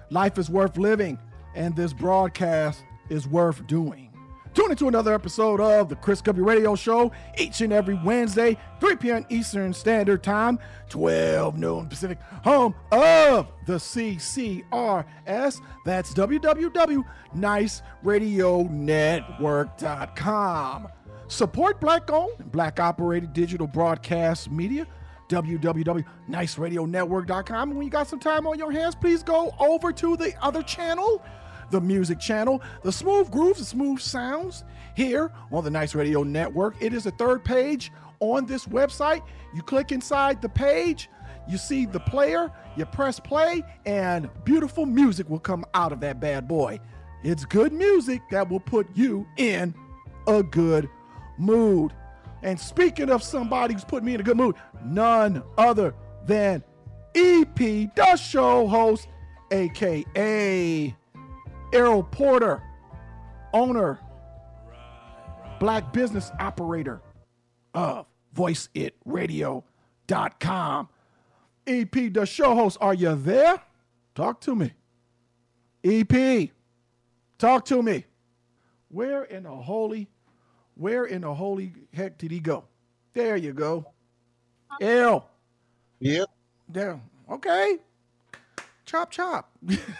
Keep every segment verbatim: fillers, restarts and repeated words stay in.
Life is worth living, and this broadcast is worth doing. Tune into another episode of the Chris Cubby Radio Show each and every Wednesday, three p.m. Eastern Standard Time, twelve noon Pacific, home of the C C R S. That's w w w dot nice radio network dot com. Support Black-owned and Black-operated digital broadcast media, w w w dot nice radio network dot com. And when you got some time on your hands, please go over to the other channel, the music channel, the smooth grooves, the smooth sounds here on the Nice Radio Network. It is the third page on this website. You click inside the page, you see the player, you press play, and beautiful music will come out of that bad boy. It's good music that will put you in a good mood. And speaking of somebody who's put me in a good mood, none other than E P, the show host, aka Errol Porter, owner, black business operator of voice it radio dot com. E P, the show host, are you there? Talk to me. E P, talk to me. Where in the holy, where in the holy heck did he go? There you go. Errol. Yep. There. Okay. Chop, chop.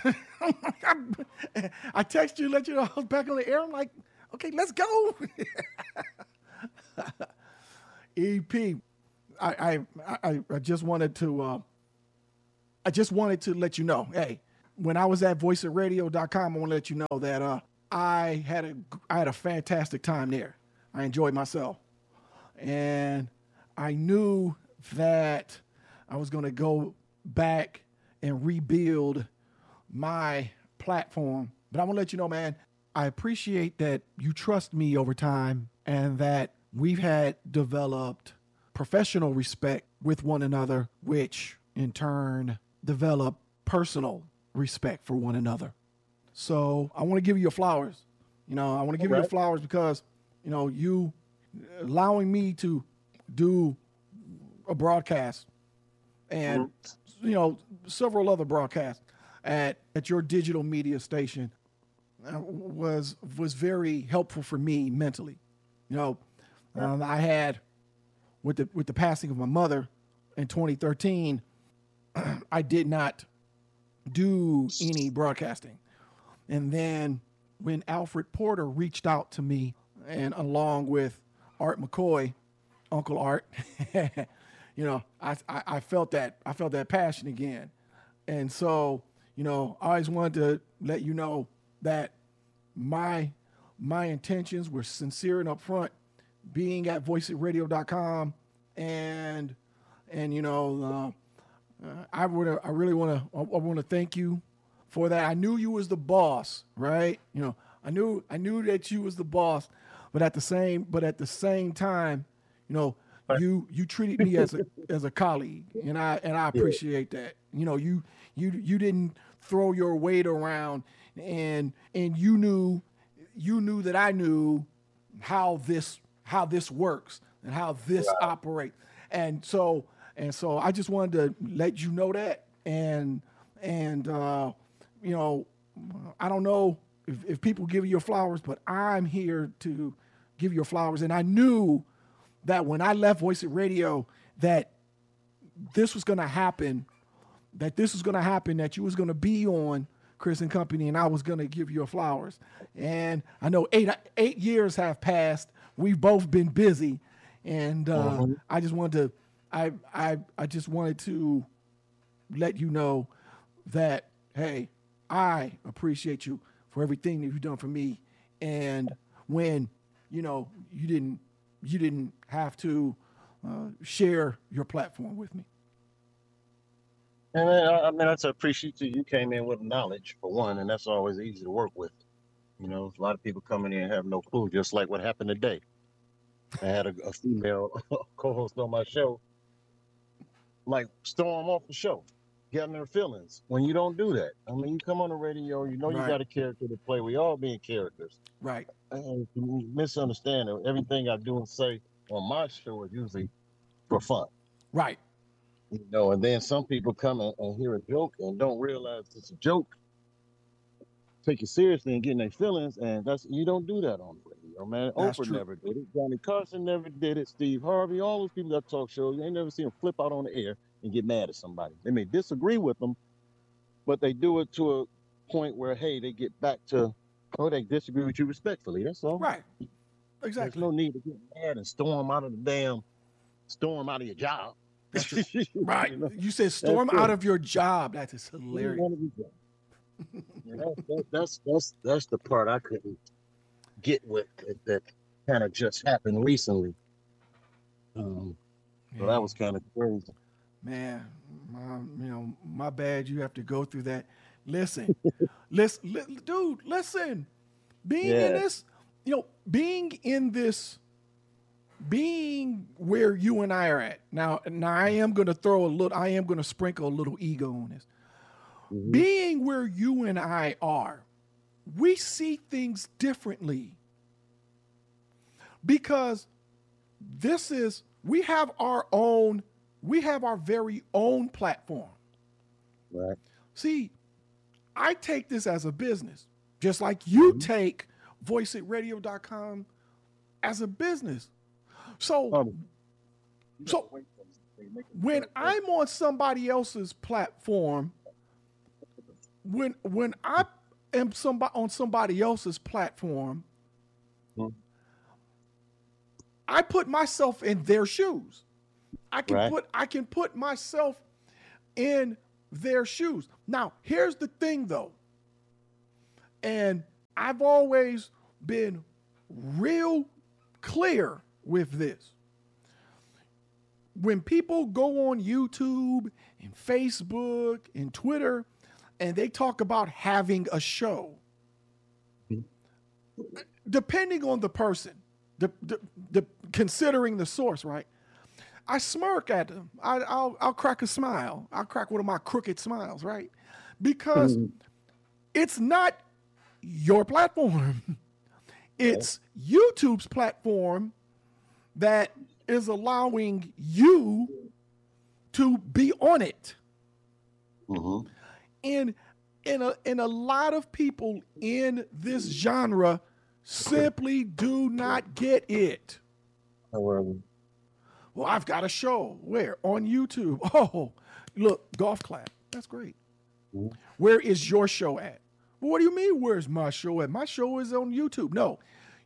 I text you, let you know I was back on the air. I'm like, okay, let's go. E P, I, I, I, I just wanted to, uh, I just wanted to let you know, hey, when I was at voice it radio dot com, I want to let you know that uh, I had a, I had a fantastic time there. I enjoyed myself, and I knew that I was going to go back and rebuild my platform. But I want to let you know, man, I appreciate that you trust me over time and that we've had developed professional respect with one another, which in turn developed personal respect for one another. So I want to give you your flowers. You know, I want to give Okay. you your flowers because, you know, you allowing me to do a broadcast and, mm-hmm. you know, several other broadcasts at, at your digital media station uh, was was very helpful for me mentally. You know, um, I had with the with the passing of my mother in twenty thirteen, I did not do any broadcasting. And then when Alfred Porter reached out to me, and along with Art McCoy, Uncle Art, you know, I, I I felt that I felt that passion again. And so, you know, I always wanted to let you know that my my intentions were sincere and upfront, being at voice it radio dot com, and and you know, uh, uh, I would I really want to I, I want to thank you for that. I knew you was the boss, right? You know, I knew I knew that you was the boss, but at the same but at the same time, you know, you you treated me as a as a colleague, and I and I appreciate that. You know, you you you didn't throw your weight around, and and you knew you knew that I knew how this how this works and how this Right. operates. And so and so I just wanted to let you know that. And and uh, you know, I don't know if, if people give you your flowers, but I'm here to give you your flowers. And I knew that when I left Voice It Radio, that this was going to happen, that this was going to happen, that you was going to be on Chris and Company, and I was going to give you your flowers. And I know eight eight years have passed. We've both been busy, and uh, Mhm. I just wanted to, I I I just wanted to let you know that, hey, I appreciate you for everything that you've done for me. And when, you know, you didn't you didn't have to uh, share your platform with me. And I, I mean, that's I appreciate you. You came in with knowledge for one, and that's always easy to work with. You know, a lot of people come in here and have no clue, just like what happened today. I had a, a female co-host on my show, like storm off the show, getting their feelings. When you don't do that, I mean, you come on the radio, you know you Right. got a character to play. We all being characters. Right. And you misunderstand it. Everything I do and say on my show is usually for fun. Right. You know, and then some people come and, and hear a joke and don't realize it's a joke, take you seriously and getting their feelings, and that's you don't do that on the radio, man. That's Oprah true. never did it. Johnny Carson never did it. Steve Harvey, all those people that talk shows, you ain't never seen them flip out on the air and get mad at somebody. They may disagree with them, but they do it to a point where, hey, they get back to, oh, they disagree with you respectfully. That's all. Right. There's Exactly. no need to get mad and storm out of the damn, storm out of your job. That's true. Right. You know? You said storm That's out it. of your job. That is hilarious. One of these jobs. Yeah, that, that, that's that's that's the part I couldn't get with that, that kind of just happened recently. Um, so that was kind of crazy. Man, my, you know, my bad. You have to go through that. Listen, listen, li- dude, listen. Being in Yeah. this, you know, being in this, being where you and I are at now. Now, I am going to throw a little. I am going to sprinkle a little ego on this. Mhm. Being where you and I are, we see things differently because this is we have our own. We have our very own platform. Right. See, I take this as a business, just like you Mhm. take voice it radio dot com as a business. So Um, So, when I'm on somebody else's platform, when when I am somebody on somebody else's platform, Mhm. I put myself in their shoes. I can Right. put I can put myself in their shoes. Now, here's the thing though. And I've always been real clear with this. When people go on YouTube and Facebook and Twitter and they talk about having a show, depending on the person, the, the, the considering the source, right? I smirk at them. I, I'll, I'll crack a smile. I'll crack one of my crooked smiles, right? Because Mhm. it's not your platform. It's YouTube's platform that is allowing you to be on it. Mhm. And and a, and a lot of people in this genre simply do not get it. However, Well, I've got a show. Where? On YouTube. Oh, look, golf clap. That's great. Mhm. Where is your show at? Well, what do you mean, where's my show at? My show is on YouTube. No,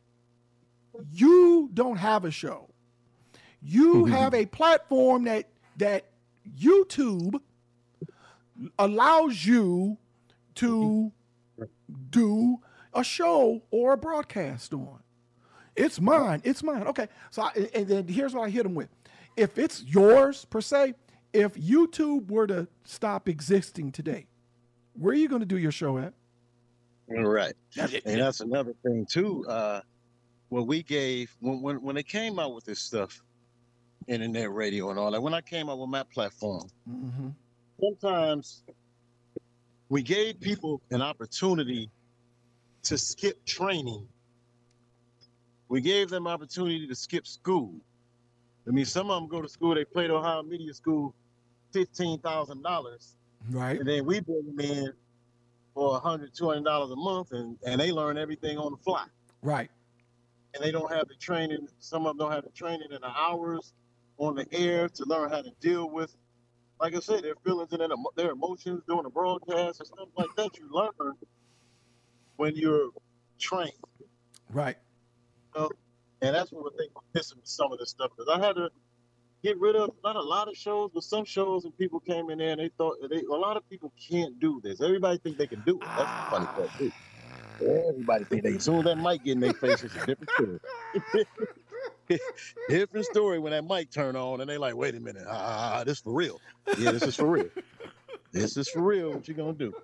you don't have a show. You have a platform that that YouTube allows you to do a show or a broadcast on. It's mine. It's mine. Okay. So, I, and then here's what I hit them with. If it's yours per se, if YouTube were to stop existing today, where are you going to do your show at? right. That's it. And that's another thing too. Uh, when we gave when when when they came out with this stuff, internet radio and all that. When I came out with my platform, Mm-hmm. sometimes we gave people an opportunity to skip training. We gave them opportunity to skip school. I mean, some of them go to school. They played Ohio Media School, fifteen thousand dollars, Right. and then we bring them in for a hundred, two hundred dollars a month, and and they learn everything on the fly. Right. And they don't have the training. Some of them don't have the training in the hours on the air to learn how to deal with, like I said, their feelings and their emo- their emotions during the broadcast and stuff like that. You learn when you're trained, Right. you know? And that's what I think was missing with some of this stuff. Because I had to get rid of not a lot of shows, but some shows, and people came in there and they thought that they, a lot of people can't do this. Everybody think they can do it. That's the funny part too. Everybody think they. As soon as that mic get in their face, it's a different story. Different story when that mic turn on and they like, wait a minute, ah, this for real. Yeah, this is for real. This is for real. What you gonna do?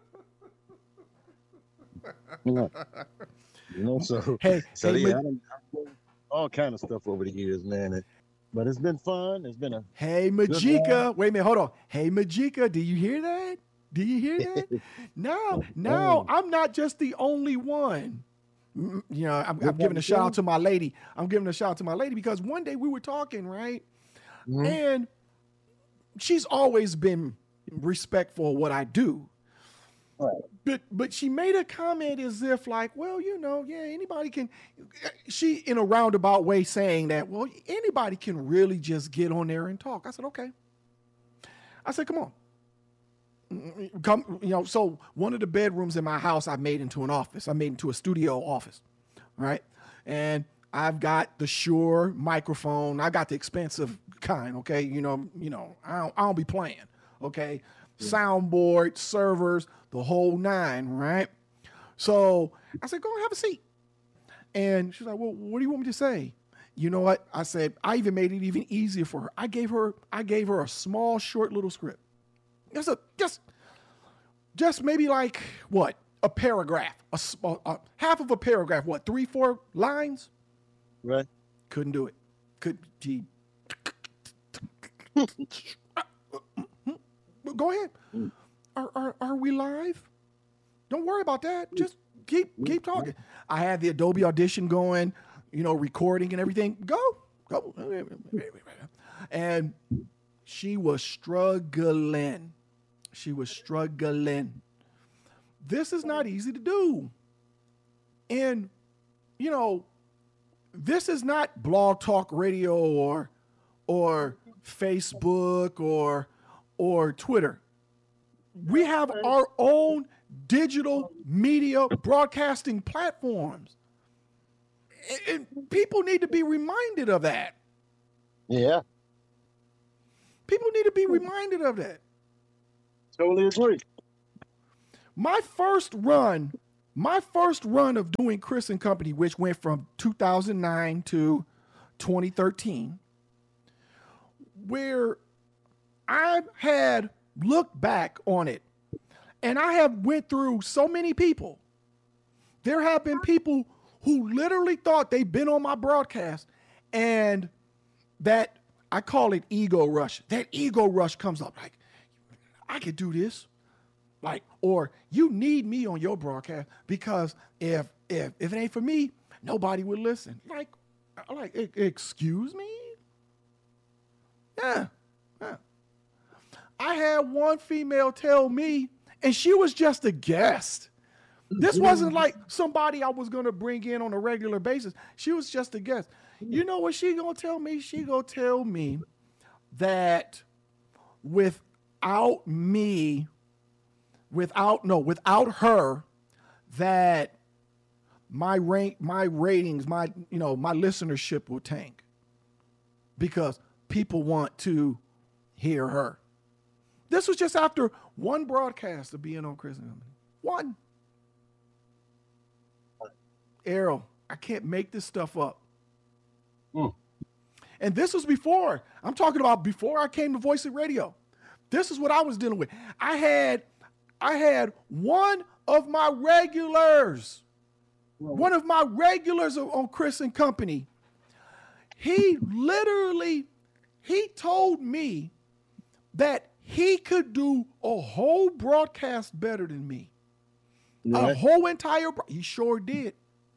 You know, you know so Hey, so hey, yeah, Ma- I done, I've done all kind of stuff over the years, man. And, but it's been fun. It's been a hey, Majika. Wait a minute. Hold on. Hey, Majika. Do you hear that? Do you hear that? No, no, I'm not just the only one. Mm, You know, I'm, I'm giving a shout out to my lady. I'm giving a shout out to my lady because one day we were talking, right? Mhm. And she's always been respectful of what I do. Right. But but she made a comment as if like, well, you know, yeah, anybody can. She in a roundabout way saying that, well, anybody can really just get on there and talk. I said, okay. I said, come on, come. You know, so one of the bedrooms in my house I made into an office. I made into a studio office, right? And I've got the Shure microphone. I got the expensive kind. Okay, you know, you know, I don't, I don't be playing. Okay, yeah. Soundboard, servers, the whole nine, right? So I said, go and have a seat. And she's like, well, what do you want me to say? You know what? I said, I even made it even easier for her. I gave her, I gave her a small, short little script. Just a, just, just maybe like what? A paragraph, a, a, a half of a paragraph. What? Three, four lines? Right. Couldn't do it. Could she? Go ahead. Are, are are we live? Don't worry about that. Just keep keep talking. I had the Adobe Audition going, you know, recording and everything. Go, go. And she was struggling. She was struggling. This is not easy to do. And, you know, this is not Blog Talk Radio or or Facebook or or Twitter. We have our own digital media broadcasting platforms. And people need to be reminded of that. Yeah. People need to be reminded of that. Totally agree. My first run, my first run of doing Chris and Company, which went from two thousand nine to twenty thirteen, where I had looked back on it, and I have went through so many people. There have been people who literally thought they'd been on my broadcast, and that, I call it ego rush. That ego rush comes up like, I could do this. Like, or you need me on your broadcast because if if if it ain't for me, nobody would listen. Like, like, e- excuse me? Yeah, yeah. I had one female tell me, and she was just a guest. This wasn't like somebody I was gonna bring in on a regular basis. She was just a guest. You know what she gonna tell me? She gonna tell me that without me, without no, without her, that my rank, my ratings, my you know, my listenership will tank because people want to hear her. This was just after one broadcast of being on Chris and Company. One. Errol, I can't make this stuff up. Mm. And this was before. I'm talking about before I came to Voice of Radio. This is what I was dealing with. I had, I had one of my regulars, one of my regulars on Chris and Company. He literally, he told me that he could do a whole broadcast better than me. Right. A whole entire, he sure did.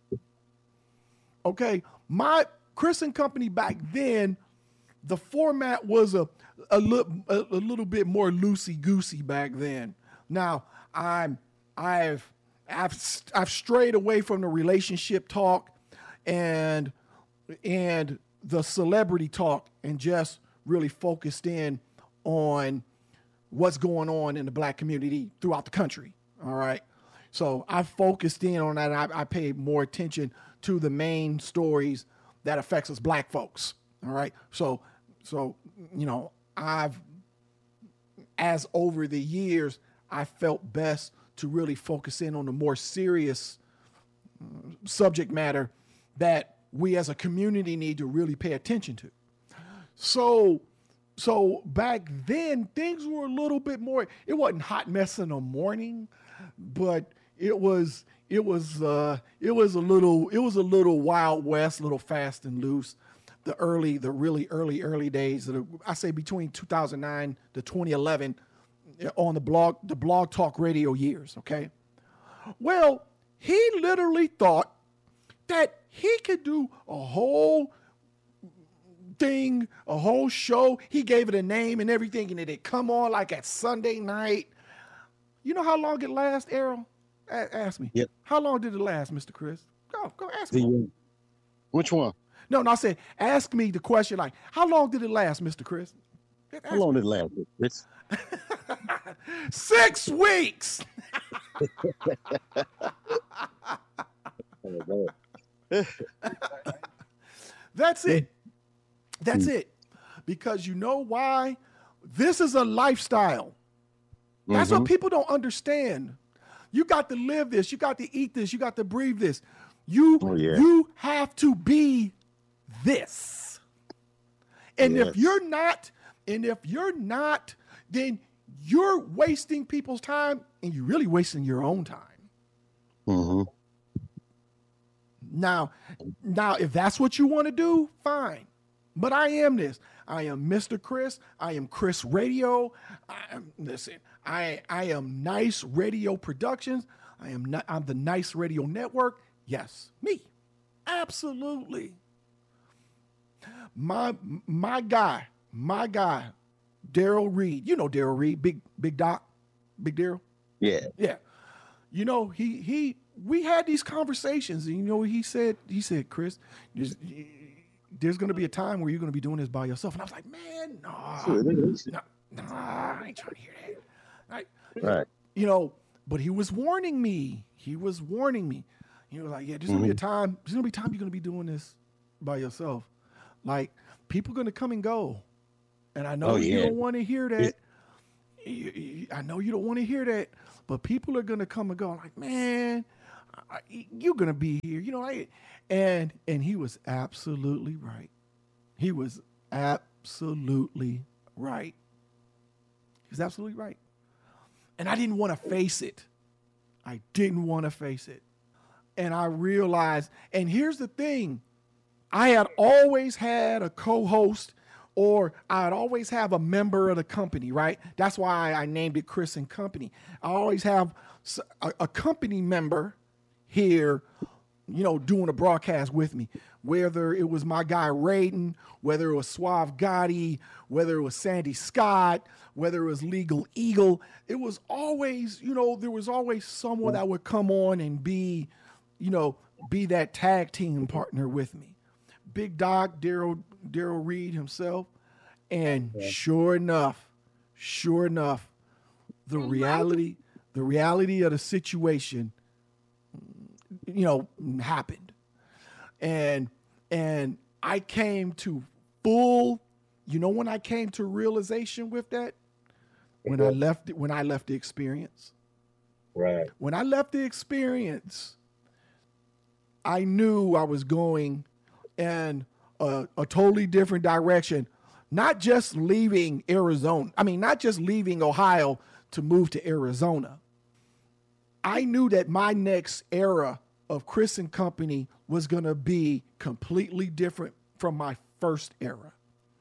Okay, my Chris and Company back then, the format was a a, li- a, a little bit more loosey goosey back then. Now I'm I've I've I've strayed away from the relationship talk and and the celebrity talk and just really focused in on what's going on in the black community throughout the country. All right, so I focused in on that. I, I paid more attention to the main stories that affects us black folks. All right. So, so, you know, I've, as over the years, I felt best to really focus in on the more serious uh, subject matter that we as a community need to really pay attention to. So, so back then things were a little bit more, it wasn't hot mess in the morning, but it was, It was uh, it was a little it was a little Wild West, a little fast and loose. The early, the really early, early days. Of the, I say between two thousand nine to twenty eleven, on the blog the Blog Talk Radio years. Okay, well, he literally thought that he could do a whole thing, a whole show. He gave it a name and everything, and it'd come on like at Sunday night. You know how long it lasts, Errol? A- ask me. Yep. How long did it last, Mister Chris? Go, go ask me. The, which one? No, no, I said, ask me the question like, how long did it last, Mister Chris? Ask How long me. did it last? It's Six weeks. That's it. That's it. Because you know why? This is a lifestyle. That's Mhm. what people don't understand. You got to live this. You got to eat this. You got to breathe this. You, Oh, yeah. you have to be this. And if Yes. you're not, and if you're not, then you're wasting people's time and you're really wasting your own time. Mhm. Now, now, if that's what you want to do, fine. But I am this. I am Mister Chris. I am Chris Radio. I am listen. I I am Nice Radio Productions. I am not. I'm the Nice Radio Network. Yes, me. Absolutely. My my guy, my guy, Daryl Reed. You know Daryl Reed, big big Doc, big Daryl. Yeah. Yeah. You know, he he we had these conversations, and you know, he said, he said, Chris, there's, there's gonna be a time where you're gonna be doing this by yourself. And I was like, man, nah, nah, nah, I ain't trying to hear that. I, Right. You know, but he was warning me. He was warning me. He was like, yeah, there's gonna be a time, there's gonna be a time you're gonna be doing this by yourself. Like, people gonna come and go. And I know Oh, you yeah. don't want to hear that. You- you- I know you don't want to hear that, but people are gonna come and go. I'm like, man, I, you're gonna be here, you know. I, and and he was absolutely right. He was absolutely right. He was absolutely right. And I didn't want to face it. I didn't want to face it. And I realized. And here's the thing: I had always had a co-host, or I'd always have a member of the company, right? That's why I named it Chris and Company. I always have a, a company member here, you know, doing a broadcast with me, whether it was my guy Raiden, whether it was Suave Gotti, whether it was Sandy Scott, whether it was Legal Eagle. It was always, you know, there was always someone that would come on and be, you know, be that tag team partner with me. Big Doc, Daryl Daryl Reed himself. And sure enough, sure enough, the reality, the reality of the situation, you know, happened. And and I came to full, you know, when I came to realization with that, when I left when I left the experience. Right. When I left the experience, I knew I was going in a, a totally different direction. Not just leaving Arizona. I mean, not just leaving Ohio to move to Arizona. I knew that my next era of Chris and Company was going to be completely different from my first era.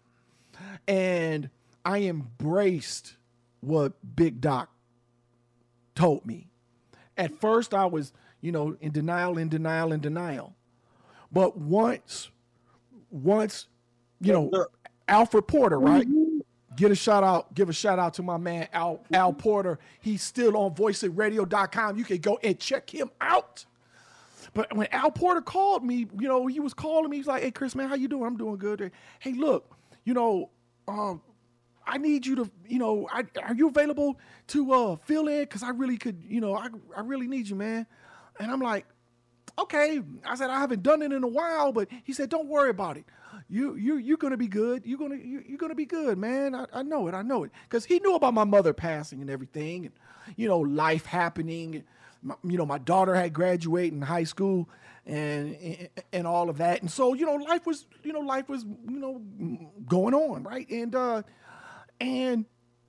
And I embraced what Big Doc told me. At first, I was, you know, in denial, in denial, in denial. But once, once, you know, Alfred Porter, right? Get a shout out, give a shout out to my man Al Al Porter. He's still on voice it radio dot com. You can go and check him out. But when Al Porter called me, you know, he was calling me. He's like, "Hey, Chris, man, how you doing? I'm doing good. Hey, look, you know, um, I need you to, you know, I, are you available to uh, fill in? Because I really could, you know, I I really need you, man." And I'm like, okay. I said, I haven't done it in a while, but he said, don't worry about it. You you you're gonna be good. You're gonna you, you're gonna be good, man. I, I know it. I know it. Because he knew about my mother passing and everything, and you know, life happening. My, you know, my daughter had graduated in high school, and, and and all of that. And so, you know, life was you know life was you know going on, right? And uh, and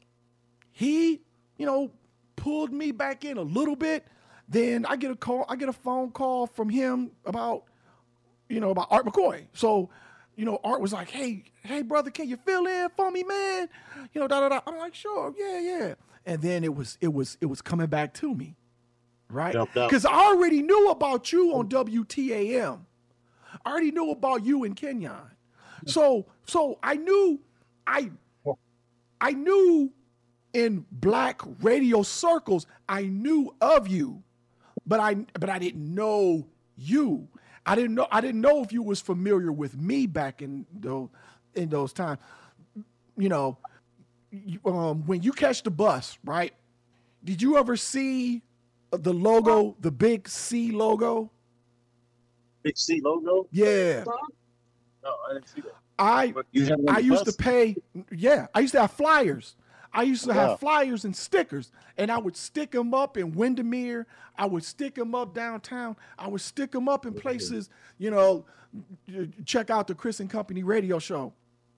he you know pulled me back in a little bit. Then I get a call. I get a phone call from him about you know about Art McCoy. So. You know, Art was like, hey, hey, brother, can you fill in for me, man? You know, da da da. I'm like, sure, yeah, yeah. And then it was, it was, it was coming back to me, right? Because I already knew about you on W T A M. I already knew about you in Kenyon. So, so I knew, I, I knew in black radio circles, I knew of you, but I but I didn't know you. I didn't know I didn't know if you was familiar with me back in those in those times. You know, you, um, when you catch the bus, right? Did you ever see the logo, the big C logo? Big C logo? Yeah. No, I didn't see that. I I used bus? to pay. Yeah, I used to have flyers. I used to have wow. flyers and stickers, and I would stick them up in Windermere. I would stick them up downtown. I would stick them up in places, you know, check out the Chris and Company radio show.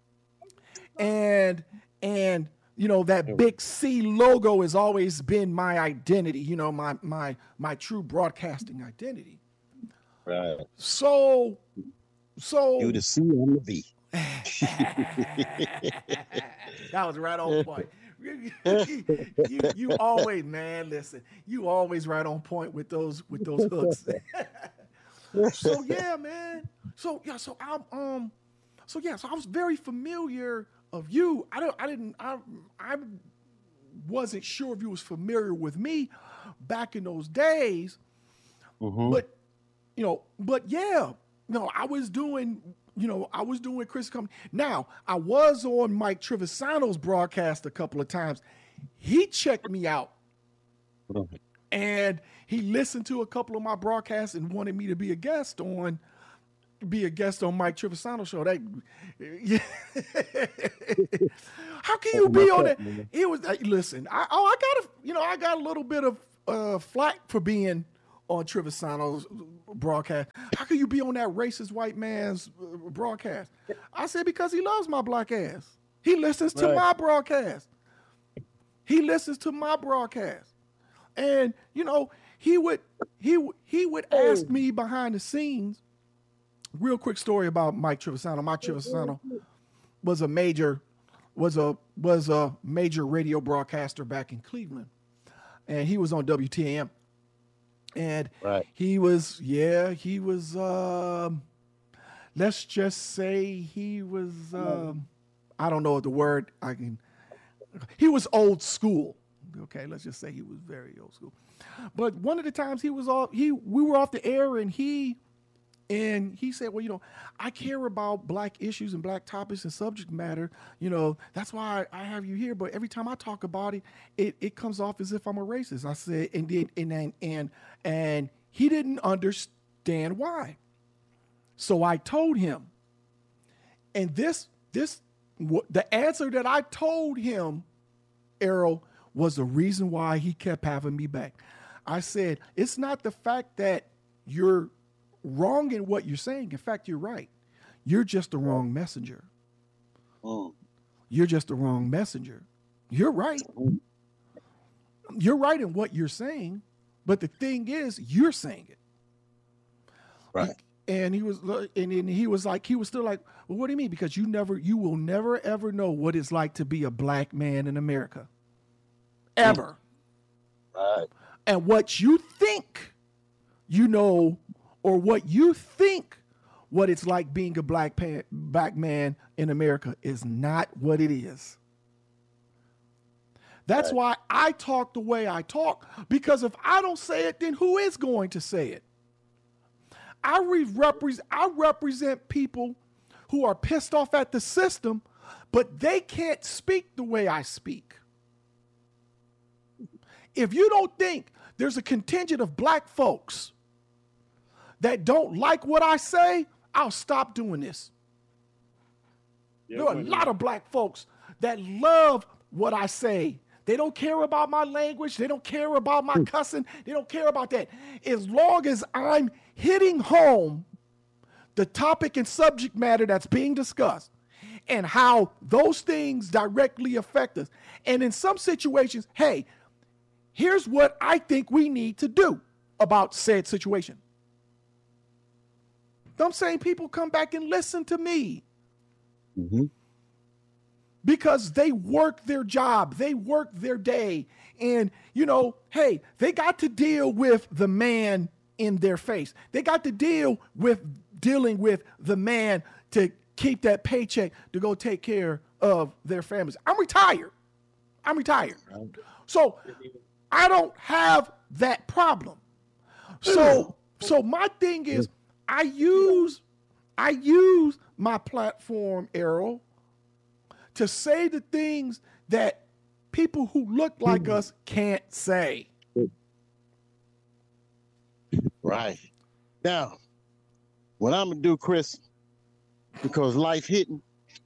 And, and you know, that big C logo has always been my identity, you know, my, my, my true broadcasting identity. Right. So, so. You the C and the V. That was right on point. you, you always, man, listen, you always right on point with those with those hooks. So yeah, man. So yeah, so I'm um so yeah, so I was very familiar of you. I don't I didn't I I wasn't sure if you was familiar with me back in those days. Mm-hmm. But you know, but yeah, no, I was doing You know, I was doing Chris Company. Now, I was on Mike Trivisano's broadcast a couple of times. He checked me out. Mm-hmm. And he listened to a couple of my broadcasts and wanted me to be a guest on be a guest on Mike Trivisano's show. That, yeah. How can you be on it? It was like, listen, I oh I got a you know, I got a little bit of uh, flack for being on Trivisano's broadcast. How can you be on that racist white man's broadcast? I said, because he loves my black ass. He listens to right. my broadcast. He listens to my broadcast. And, you know, he would he he would ask me behind the scenes. Real quick story about Mike Trivisano. Mike Trivisano was a major was a was a major radio broadcaster back in Cleveland. And he was on W T A M. And right. he was, yeah, he was, um, let's just say he was, um, I don't know the word I can, he was old school. Okay, let's just say he was very old school. But one of the times he was off, he, we were off the air and he, and he said, well, you know, I care about black issues and black topics and subject matter. You know, that's why I have you here. But every time I talk about it, it, it comes off as if I'm a racist. I said, and did, and, and, and, and he didn't understand why. So I told him, and this, this, the answer that I told him, Errol, was the reason why he kept having me back. I said, it's not the fact that you're wrong in what you're saying. In fact, you're right. You're just the wrong messenger. Oh. You're just the wrong messenger. You're right. You're right in what you're saying, but the thing is, you're saying it. Right. And he was, and then he was like, he was still like, well, what do you mean? Because you never, you will never ever know what it's like to be a black man in America. Ever. Right. And what you think, you know, or what you think what it's like being a black, pan, black man in America is not what it is. That's right. Why I talk the way I talk, because if I don't say it, then who is going to say it? I, re- represent, I represent people who are pissed off at the system, but they can't speak the way I speak. If you don't think there's a contingent of black folks that don't like what I say, I'll stop doing this. Yeah, there are a lot of black folks that love what I say. They don't care about my language. They don't care about my cussing. They don't care about that. As long as I'm hitting home the topic and subject matter that's being discussed and how those things directly affect us. And in some situations, hey, here's what I think we need to do about said situation. I'm saying people come back and listen to me. Mm-hmm. Because they work their job, they work their day. And, you know, hey, they got to deal with the man in their face. They got to deal with dealing with the man to keep that paycheck to go take care of their families. I'm retired. I'm retired. So I don't have that problem. So so my thing is I use I use my platform, Errol, to say the things that people who look like us can't say. Right. Now, what I'm gonna do, Chris, because life hitting,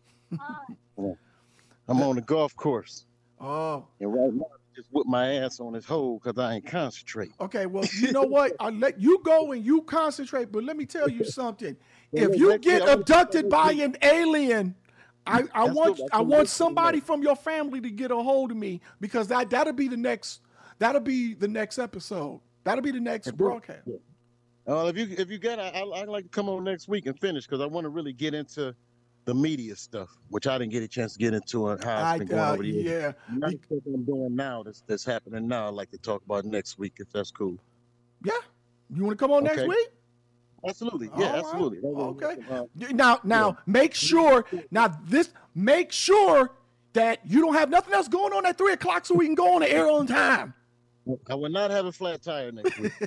I'm on the golf course. Oh. And right now, I just whip my ass on this hole because I ain't concentrate. Okay, well, you know what? I'll let you go and you concentrate, but let me tell you something. If you get abducted by an alien, I, I want I want somebody from your family to get a hold of me, because that that'll be the next that'll be the next episode. That'll be the next broadcast. Well, if you if you got, I I'd like to come on next week and finish, because I want to really get into the media stuff, which I didn't get a chance to get into it. How it's been I, going uh, over the years. yeah. Not the stuff I'm doing now. That's that's happening now. I'd like to talk about next week, if that's cool. Yeah. You want to come on Okay. next week? Absolutely. Yeah, All right. absolutely. Okay. Uh, Now, now, yeah. make sure. Now, this. Make sure that you don't have nothing else going on at three o'clock, so we can go on the air on time. I will not have a flat tire next week.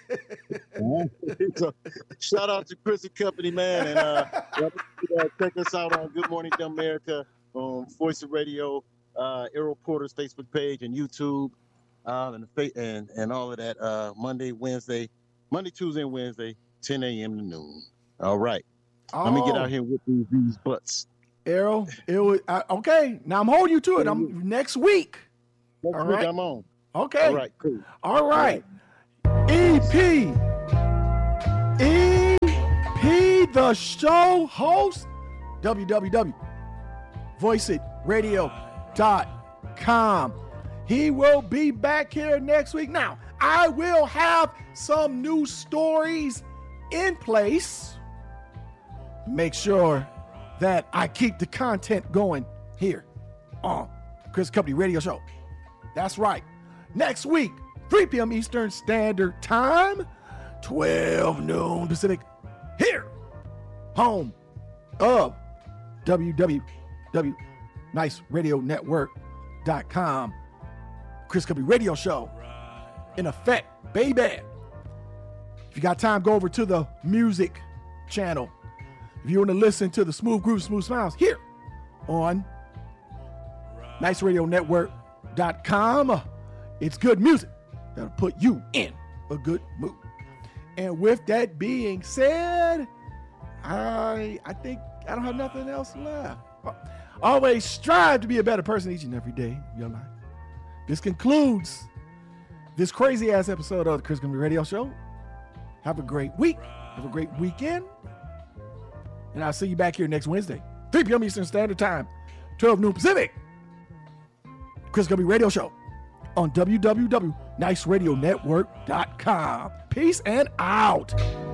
So, shout out to Chris and Company, man, and uh, uh, check us out on Good Morning America, on Voice of Radio, uh, Errol Porter's Facebook page and YouTube, uh, and, the fa- and and all of that. Uh, Monday, Wednesday, Monday, Tuesday, and Wednesday, ten a.m. to noon. All right, Oh, let me get out here with these, these butts. Errol, it was, uh, okay. Now I'm holding you to it. I'm next week. Next All week right. I'm on. Okay. All right, cool. All right. E P. E P, the show host, w w w dot voice it radio dot com. He will be back here next week. Now, I will have some new stories in place. Make sure that I keep the content going here on Chris Company Radio Show. That's right. Next week, three p.m. Eastern Standard Time, twelve noon Pacific, here, home of w w w dot nice radio network dot com. Chris Company Radio Show in effect, baby. If you got time, go over to the music channel. If you want to listen to the Smooth Groove, Smooth Smiles here on nice radio network dot com. It's good music that'll put you in a good mood. And with that being said, I I think I don't have nothing else left. Always strive to be a better person each and every day of your life. This concludes this crazy ass episode of the Chris Company Radio Show. Have a great week. Have a great weekend. And I'll see you back here next Wednesday, three p.m. Eastern Standard Time, twelve noon Pacific. Chris Company Radio Show on w w w dot nice radio network dot com. Peace and out.